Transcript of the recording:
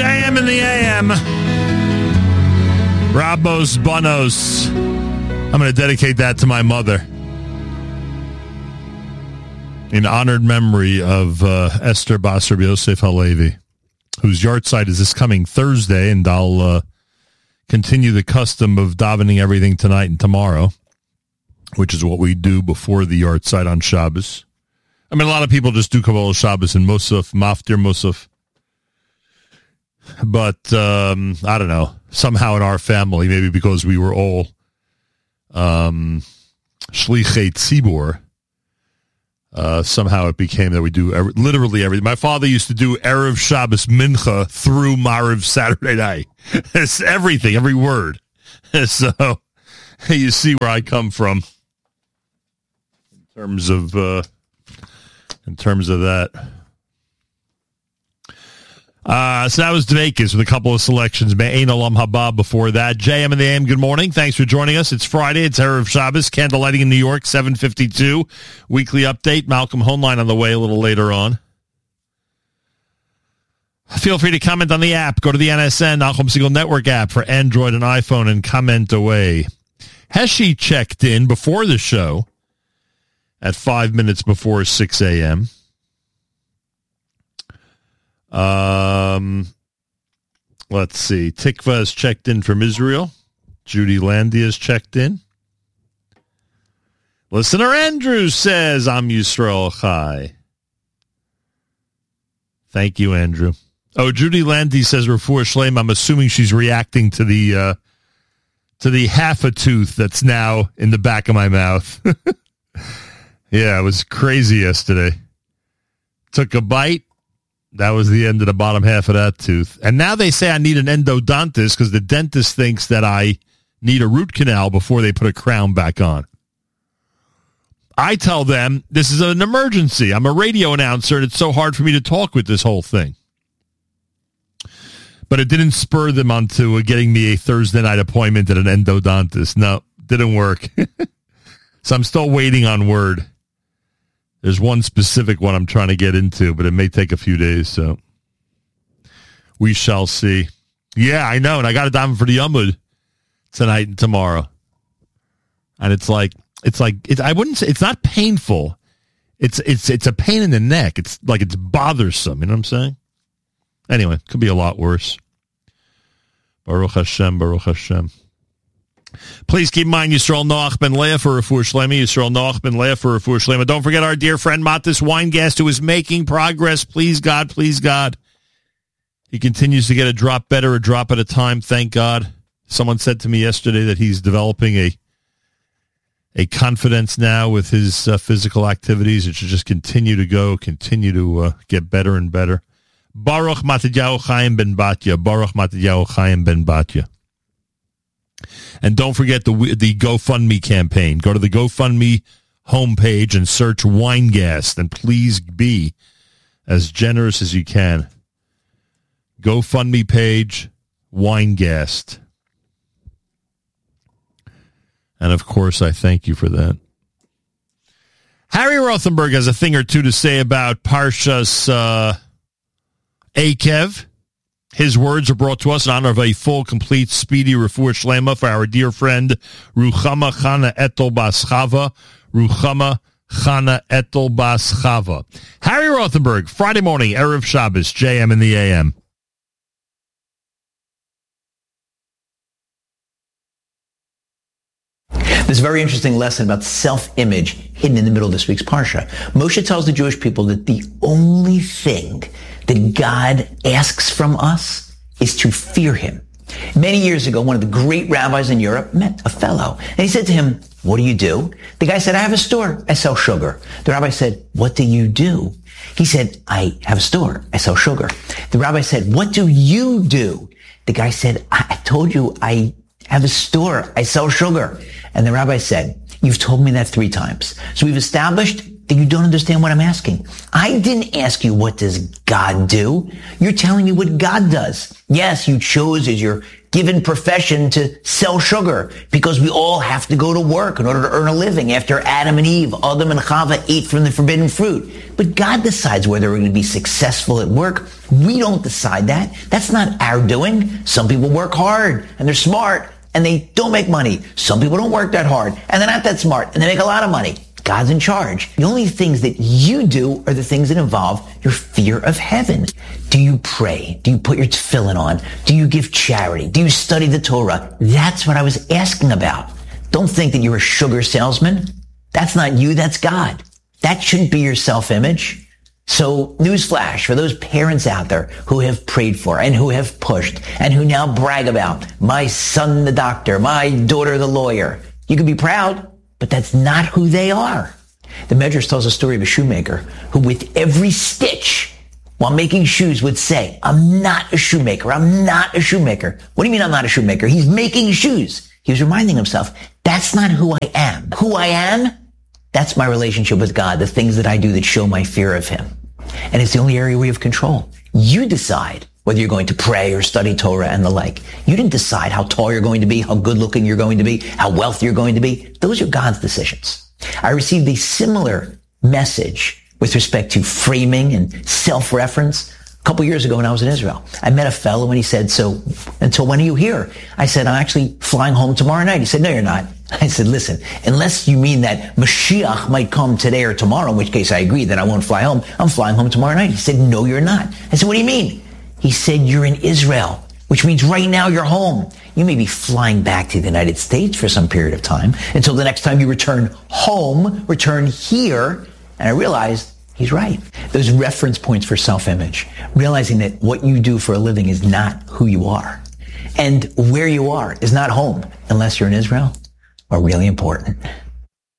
JM in the AM. Rabos Bonos. I'm going to dedicate that to my mother. In honored memory of Esther Basar Yosef Halevi, whose yahrzeit is this coming Thursday, and I'll continue the custom of davening everything tonight and tomorrow, which is what we do before the yahrzeit on Shabbos. I mean, a lot of people just do Kabbalah Shabbos and Musaf, Maftir Musaf. But, I don't know, somehow in our family, maybe because we were all Shlichei Tzibor, somehow it became that we do literally everything. My father used to do Erev Shabbos Mincha through Mariv Saturday night. It's everything, every word. So you see where I come from in terms of that. So that was Dvekas with a couple of selections. Me'ein Olam Haba before that. JM and the AM, good morning. Thanks for joining us. It's Friday. It's Erev Shabbos. Candlelighting in New York, 7:52. Weekly update. Malcolm Hoenlein on the way a little later on. Feel free to comment on the app. Go to the NSN, Nachum Segal Network app for Android and iPhone and comment away. Heshi checked in before the show at 5 minutes before 6 a.m. Let's see. Tikva has checked in from Israel. Judy Landy has checked in. Listener Andrew says, I'm Yisrael Chai. Thank you, Andrew. Oh, Judy Landy says, Refuah Shleim. I'm assuming she's reacting to the half a tooth that's now in the back of my mouth. Yeah, it was crazy yesterday. Took a bite. That was the end of the bottom half of that tooth. And now they say I need an endodontist because the dentist thinks that I need a root canal before they put a crown back on. I tell them this is an emergency. I'm a radio announcer, and it's so hard for me to talk with this whole thing. But it didn't spur them onto getting me a Thursday night appointment at an endodontist. No, didn't work. So I'm still waiting on word. There's one specific one I'm trying to get into, but it may take a few days, so we shall see. Yeah, I know, and I got it down for the Yamud tonight and tomorrow. And it's I wouldn't say it's not painful. It's a pain in the neck. It's like it's bothersome, you know what I'm saying? Anyway, could be a lot worse. Baruch Hashem, Baruch Hashem. Please keep in mind Yisrael Noach Ben Leah for Refuah Shlema. Yisrael Noach Ben Leah for Refuah Shlema. Don't forget our dear friend Matis Weingast, who is making progress. Please God, please God. He continues to get a drop better, a drop at a time. Thank God. Someone said to me yesterday that he's developing a confidence now with his physical activities. It should just continue to get better and better. Baruch Matidyahu Chaim Ben Batya. Baruch Matidyahu Chaim Ben Batya. And don't forget the GoFundMe campaign. Go to the GoFundMe homepage and search Weingast, and please be as generous as you can. GoFundMe page, Weingast. And, of course, I thank you for that. Harry Rothenberg has a thing or two to say about Parshas Akev. His words are brought to us in honor of a full, complete, speedy Refuah Shlema for our dear friend Ruchama Chana Etel Bas Chava. Ruchama Chana Etel Bas Chava. Harry Rothenberg, Friday morning, Erev Shabbos, JM in the AM. There's a very interesting lesson about self-image hidden in the middle of this week's Parsha. Moshe tells the Jewish people that the only thing that God asks from us is to fear him. Many years ago, one of the great rabbis in Europe met a fellow, and he said to him, "What do you do?" The guy said, "I have a store. I sell sugar." The rabbi said, "What do you do?" He said, "I have a store. I sell sugar." The rabbi said, "What do you do?" The guy said, I told you I have a store. I sell sugar." And the rabbi said, "You've told me that 3 times. So we've established that you don't understand what I'm asking. I didn't ask you, what does God do? You're telling me what God does. Yes, you chose as your given profession to sell sugar because we all have to go to work in order to earn a living after Adam and Eve, Adam and Chava ate from the forbidden fruit. But God decides whether we're going to be successful at work. We don't decide that. That's not our doing. Some people work hard and they're smart and they don't make money. Some people don't work that hard and they're not that smart and they make a lot of money. God's in charge. The only things that you do are the things that involve your fear of heaven. Do you pray? Do you put your tefillin on? Do you give charity? Do you study the Torah? That's what I was asking about. Don't think that you're a sugar salesman. That's not you, that's God. That shouldn't be your self-image. So, newsflash for those parents out there who have prayed for and who have pushed and who now brag about my son the doctor, my daughter the lawyer. You can be proud, but that's not who they are. The Medrash tells a story of a shoemaker who with every stitch while making shoes would say, I'm not a shoemaker. I'm not a shoemaker. What do you mean I'm not a shoemaker? He's making shoes. He was reminding himself, that's not who I am. Who I am, that's my relationship with God, the things that I do that show my fear of him. And it's the only area we have control. You decide whether you're going to pray or study Torah and the like. You didn't decide how tall you're going to be, how good looking you're going to be, how wealthy you're going to be. Those are God's decisions. I received a similar message with respect to framing and self-reference a couple years ago when I was in Israel. I met a fellow and he said, so until when are you here? I said, I'm actually flying home tomorrow night. He said, no, you're not. I said, listen, unless you mean that Mashiach might come today or tomorrow, in which case I agree that I won't fly home. I'm flying home tomorrow night. He said, no, you're not. I said, what do you mean? He said, you're in Israel, which means right now you're home. You may be flying back to the United States for some period of time until the next time you return home, return here. And I realized he's right. Those reference points for self-image, realizing that what you do for a living is not who you are. And where you are is not home unless you're in Israel, are really important.